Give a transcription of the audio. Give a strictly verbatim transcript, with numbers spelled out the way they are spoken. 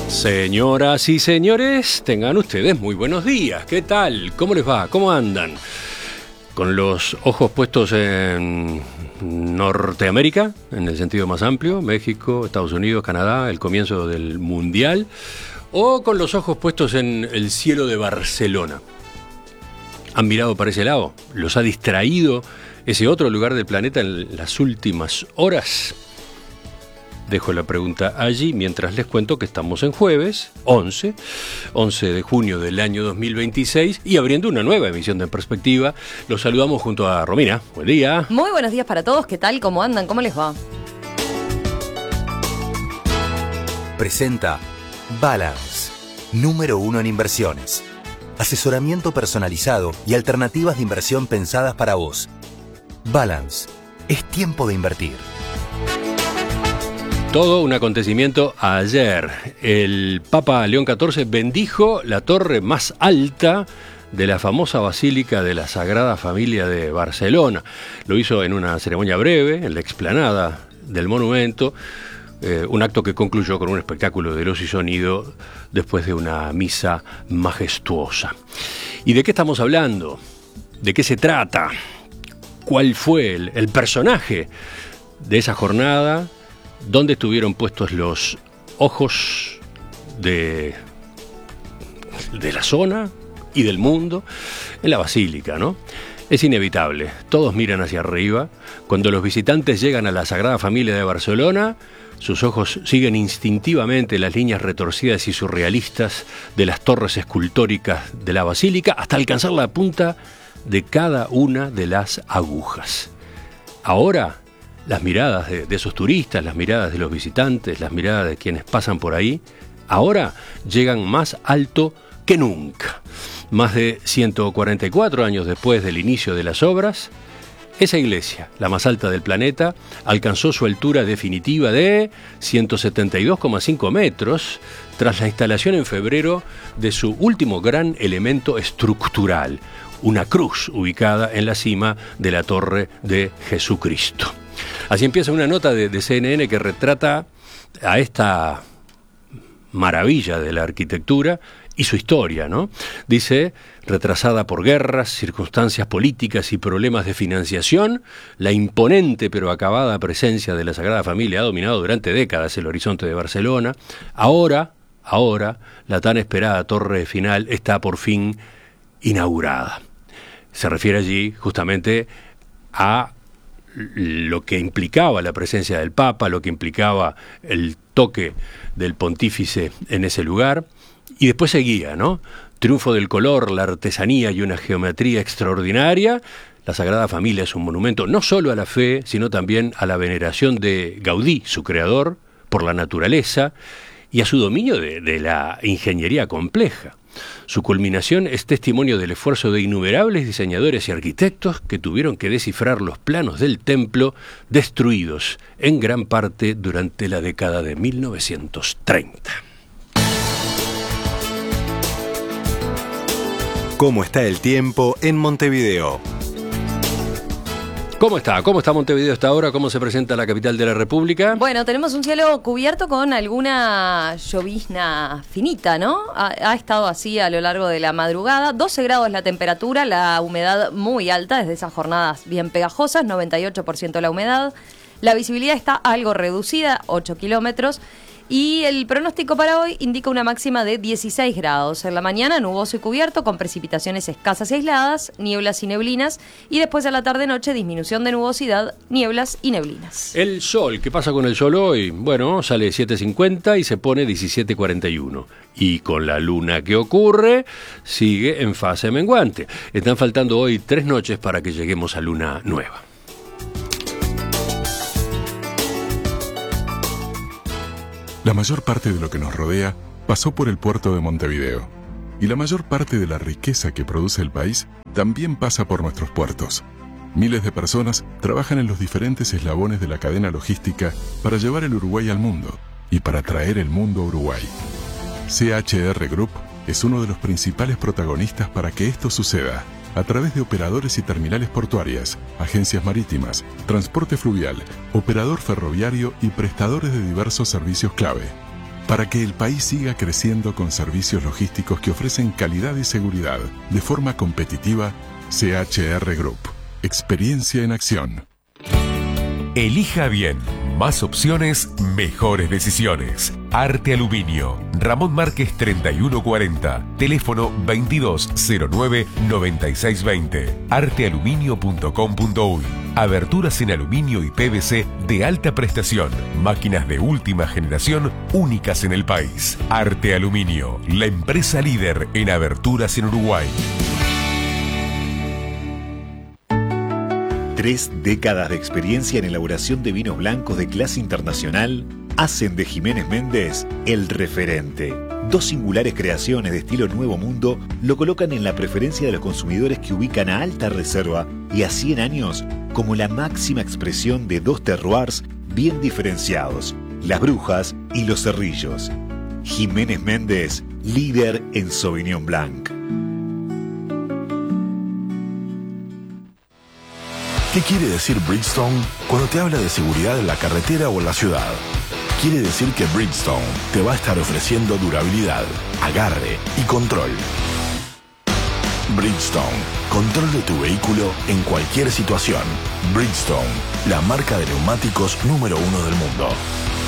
Señoras y señores, tengan ustedes muy buenos días. ¿Qué tal? ¿Cómo les va? ¿Cómo andan? Con los ojos puestos en Norteamérica, en el sentido más amplio, México, Estados Unidos, Canadá, el comienzo del Mundial, o con los ojos puestos en el cielo de Barcelona. ¿Han mirado para ese lado? ¿Los ha distraído ese otro lugar del planeta en las últimas horas? Dejo la pregunta allí mientras les cuento que estamos en jueves, once, once de junio del año dos mil veintiséis, y abriendo una nueva emisión de En Perspectiva, los saludamos junto a Romina. Buen día. Muy buenos días para todos. ¿Qué tal? ¿Cómo andan? ¿Cómo les va? Presenta Balance, número uno en inversiones. Asesoramiento personalizado y alternativas de inversión pensadas para vos. Balance, es tiempo de invertir. Todo un acontecimiento ayer. El Papa León catorce bendijo la torre más alta de la famosa Basílica de la Sagrada Familia de Barcelona. Lo hizo en una ceremonia breve, en la explanada del monumento, eh, un acto que concluyó con un espectáculo de luz y sonido después de una misa majestuosa. ¿Y de qué estamos hablando? ¿De qué se trata? ¿Cuál fue el, el personaje de esa jornada? ¿Dónde estuvieron puestos los ojos de, de la zona y del mundo? En la Basílica, ¿no? Es inevitable, todos miran hacia arriba. Cuando los visitantes llegan a la Sagrada Familia de Barcelona, sus ojos siguen instintivamente las líneas retorcidas y surrealistas de las torres escultóricas de la Basílica hasta alcanzar la punta de cada una de las agujas. Ahora, las miradas de, de esos turistas, las miradas de los visitantes, las miradas de quienes pasan por ahí, ahora llegan más alto que nunca. Más de ciento cuarenta y cuatro años después del inicio de las obras, esa iglesia, la más alta del planeta, alcanzó su altura definitiva de ciento setenta y dos coma cinco metros tras la instalación en febrero de su último gran elemento estructural, una cruz ubicada en la cima de la Torre de Jesucristo. Así empieza una nota de, de C N N que retrata a esta maravilla de la arquitectura y su historia, ¿no? Dice, retrasada por guerras, circunstancias políticas y problemas de financiación, la imponente pero acabada presencia de la Sagrada Familia ha dominado durante décadas el horizonte de Barcelona. Ahora, ahora, la tan esperada torre final está por fin inaugurada. Se refiere allí justamente a lo que implicaba la presencia del Papa, lo que implicaba el toque del pontífice en ese lugar, y después seguía, ¿no? Triunfo del color, la artesanía y una geometría extraordinaria. La Sagrada Familia es un monumento no solo a la fe, sino también a la veneración de Gaudí, su creador, por la naturaleza y a su dominio de, de la ingeniería compleja. Su culminación es testimonio del esfuerzo de innumerables diseñadores y arquitectos que tuvieron que descifrar los planos del templo destruidos en gran parte durante la década de mil novecientos treinta. ¿Cómo está el tiempo en Montevideo? ¿Cómo está? ¿Cómo está Montevideo hasta ahora? ¿Cómo se presenta la capital de la República? Bueno, tenemos un cielo cubierto con alguna llovizna finita, ¿no? Ha, ha estado así a lo largo de la madrugada. doce grados la temperatura, la humedad muy alta, desde esas jornadas bien pegajosas, noventa y ocho por ciento la humedad. La visibilidad está algo reducida, ocho kilómetros. Y el pronóstico para hoy indica una máxima de dieciséis grados. En la mañana nuboso y cubierto con precipitaciones escasas y aisladas, nieblas y neblinas. Y después a la tarde-noche disminución de nubosidad, nieblas y neblinas. El sol, ¿qué pasa con el sol hoy? Bueno, sale siete cincuenta y se pone diecisiete cuarenta y uno. Y con la luna que ocurre, sigue en fase menguante. Están faltando hoy tres noches para que lleguemos a luna nueva. La mayor parte de lo que nos rodea pasó por el puerto de Montevideo. Y la mayor parte de la riqueza que produce el país también pasa por nuestros puertos. Miles de personas trabajan en los diferentes eslabones de la cadena logística para llevar el Uruguay al mundo y para traer el mundo a Uruguay. C H R Group es uno de los principales protagonistas para que esto suceda, a través de operadores y terminales portuarias, agencias marítimas, transporte fluvial, operador ferroviario y prestadores de diversos servicios clave. Para que el país siga creciendo con servicios logísticos que ofrecen calidad y seguridad de forma competitiva, C H R Group. Experiencia en acción. Elija bien. Más opciones, mejores decisiones. Arte Aluminio. Ramón Márquez treinta y uno cuarenta. Teléfono veintidós cero nueve noventa y seis veinte. arte aluminio punto com punto uy. Aberturas en aluminio y P V C de alta prestación. Máquinas de última generación únicas en el país. Arte Aluminio. La empresa líder en aberturas en Uruguay. Tres décadas de experiencia en elaboración de vinos blancos de clase internacional hacen de Jiménez Méndez el referente. Dos singulares creaciones de estilo Nuevo Mundo lo colocan en la preferencia de los consumidores que ubican a Alta Reserva y a cien años como la máxima expresión de dos terroirs bien diferenciados, Las Brujas y Los Cerrillos. Jiménez Méndez, líder en Sauvignon Blanc. ¿Qué quiere decir Bridgestone cuando te habla de seguridad en la carretera o en la ciudad? Quiere decir que Bridgestone te va a estar ofreciendo durabilidad, agarre y control. Bridgestone, control de tu vehículo en cualquier situación. Bridgestone, la marca de neumáticos número uno del mundo.